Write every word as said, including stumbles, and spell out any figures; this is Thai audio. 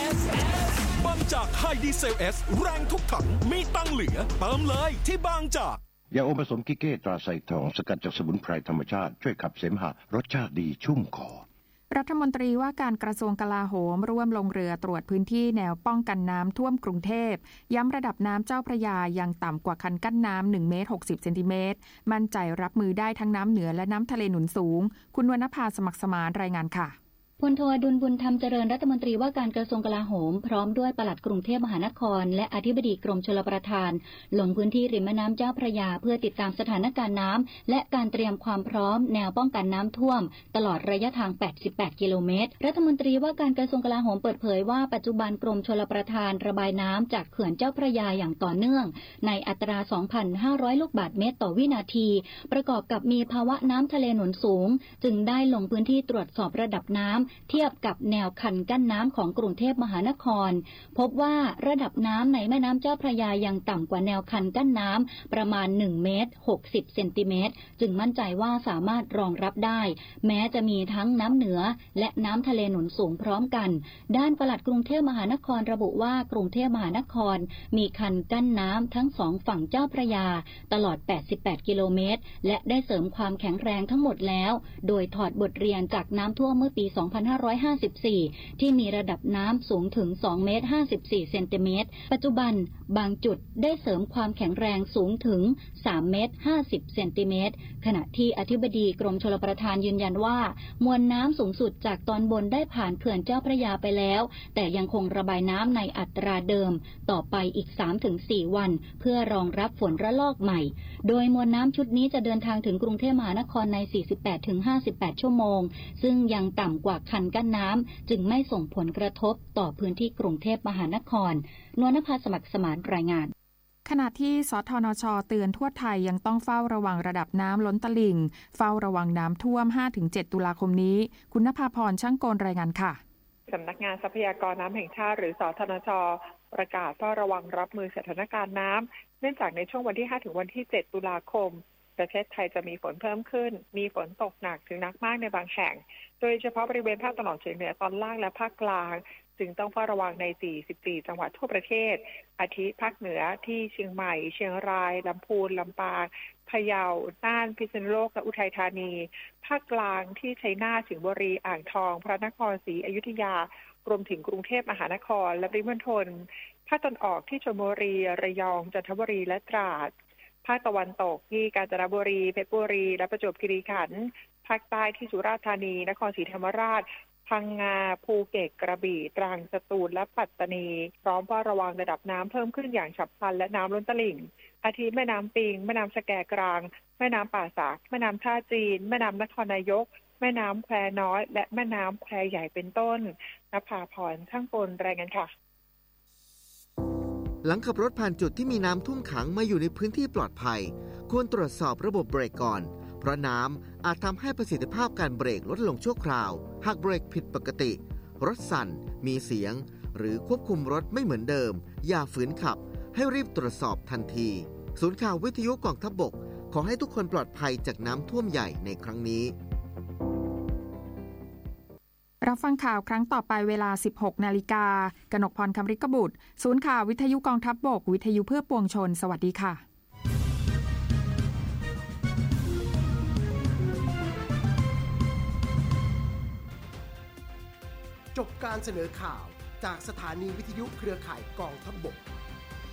บางจากไฮดีเซล S แรงทุกถังมีตังเหลือเติมเลยที่บางจากยาอมผสมกิเก้ตราไซทองสกัดจากสมุนไพรธรรมชาติช่วยขับเสมหะรสชาติดีชุ่มคอรัฐมนตรีว่าการกระทรวงกลาโหมร่วมลงเรือตรวจพื้นที่แนวป้องกันน้ำท่วมกรุงเทพย้ำระดับน้ำเจ้าพระยายังต่ำกว่าคันกั้นน้ำหนึ่งเมตรหกสิบเซนติเมตรมั่นใจรับมือได้ทั้งน้ำเหนือและน้ำทะเลหนุนสูงคุณวรรณภาสมัครสมานรายงานค่ะพลโทอดุลบุญธรรมเจริญรัฐมนตรีว่าการกระทรวงกลาโหมพร้อมด้วยปลัดกรุงเทพมหานครและอธิบดีกรมชลประทานลงพื้นที่ริมแม่น้ำเจ้าพระยาเพื่อติดตามสถานการณ์น้ำและการเตรียมความพร้อมแนวป้องกันน้ำท่วมตลอดระยะทางแปดสิบแปดกิโลเมตรรัฐมนตรีว่าการกระทรวงกลาโหมเปิดเผยว่าปัจจุบันกรมชลประทานระบายน้ำจากเขื่อนเจ้าพระยาอย่างต่อเนื่องในอัตรา สองพันห้าร้อย ลูกบาศก์เมตรต่อวินาทีประกอบกับมีภาวะน้ำทะเลหนุนสูงจึงได้ลงพื้นที่ตรวจสอบระดับน้ำเทียบกับแนวคันกั้นน้ำของกรุงเทพมหานครพบว่าระดับน้ำในแม่น้ำเจ้าพระยายังต่ำกว่าแนวคันกั้นน้ำประมาณหนึ่งเมตรหกสิบเซนติเมตรจึงมั่นใจว่าสามารถรองรับได้แม้จะมีทั้งน้ำเหนือและน้ำทะเลหนุนสูงพร้อมกันด้านปลัดกรุงเทพมหานครระบุว่ากรุงเทพมหานครมีคันกั้นน้ำทั้งสองฝั่งเจ้าพระยาตลอดแปดสิบแปดกิโลเมตรและได้เสริมความแข็งแรงทั้งหมดแล้วโดยถอดบทเรียนจากน้ำท่วมเมื่อปีสองพันห้าร้อยห้าสิบสี่ที่มีระดับน้ำสูงถึงสองเมตรห้าสิบสี่เซนติเมตรปัจจุบันบางจุดได้เสริมความแข็งแรงสูงถึงสามเมตรห้าสิบเซนติเมตรขณะที่อธิบดีกรมชลประทานยืนยันว่ามวลน้ำสูงสุดจากตอนบนได้ผ่านเขื่อนเจ้าพระยาไปแล้วแต่ยังคงระบายน้ำในอัตราเดิมต่อไปอีก สามถึงสี่ วันเพื่อรองรับฝนระลอกใหม่โดยมวลน้ำชุดนี้จะเดินทางถึงกรุงเทพมหานครใน สี่สิบแปดถึงห้าสิบแปด ชั่วโมงซึ่งยังต่ำกว่าคันกั้นน้ำจึงไม่ส่งผลกระทบต่อพื้นที่กรุงเทพมหานครนวลนภาสมัครสมานรายงานขณะที่สทนช.เตือนทั่วไทยยังต้องเฝ้าระวังระดับน้ำล้นตลิ่งเฝ้าระวังน้ำท่วม ห้าถึงเจ็ด ตุลาคมนี้คุณณภาพรช่างโกลรายงานค่ะสำนักงานทรัพยากรน้ำแห่งชาติหรือสทนช.ประกาศเฝ้าระวังรับมือสถานการณ์น้ำเนื่องจากในช่วงวันที่ห้าถึงวันที่เจ็ดตุลาคมประเทศไทยจะมีฝนเพิ่มขึ้นมีฝนตกหนักถึงหนักมากในบางแห่งโดยเฉพาะบริเวณภาคตะวันออกเฉียงเหนือตอนล่างและภาคกลางจึงต้องเฝ้าระวังในสี่สิบสี่จังหวัดทั่วประเทศอาทิภาคเหนือที่เชียงใหม่เชียงรายลำพูนลำปางพะเยาน่านพิษณุโลกและอุทัยธานีภาคกลางที่ชัยนาทสิงห์บุรีอ่างทองพระนครศรีอยุธยารวมถึงกรุงเทพมหานครและปริมณฑลภาคตะวันออกที่ชลบุรีระยองจันทบุรีและตราดภาคตะวันตกที่กาญจนบุรีเพชรบุรีและประจวบคีรีขันธ์ภาคใต้ที่สุราษฎร์ธานีนครศรีธรรมราชพังงาภูเก็ตกระบี่ตรังสตูลและปัตตานีพร้อมเฝ้าระวังระดับน้ำเพิ่มขึ้นอย่างฉับพลันและน้ำล้นตลิ่งอาทิแม่น้ำปิงแม่น้ำสแกกลางแม่น้ำป่าสักแม่น้ำท่าจีนแม่น้ำนครนายกแม่น้ำแควน้อยและแม่น้ำแควใหญ่เป็นต้นณภาพรช่างกลรายงานค่ะหลังขับรถผ่านจุดที่มีน้ำท่วมขังมาอยู่ในพื้นที่ปลอดภัยควรตรวจสอบระบบเบรกก่อนเพราะน้ำอาจทำให้ประสิทธิภาพการเบรกลดลงชั่วคราวหากเบรกผิดปกติรถสั่นมีเสียงหรือควบคุมรถไม่เหมือนเดิมอย่าฝืนขับให้รีบตรวจสอบทันทีศูนย์ข่าววิทยุกองทัพบกขอให้ทุกคนปลอดภัยจากน้ำท่วมใหญ่ในครั้งนี้รับฟังข่าวครั้งต่อไปเวลา สิบหกนาฬิกา กนกพร คำริกบุตรศูนย์ข่าววิทยุกองทัพบกวิทยุเพื่อปวงชนสวัสดีค่ะจบการเสนอข่าวจากสถานีวิทยุเครือข่ายกองทัพบก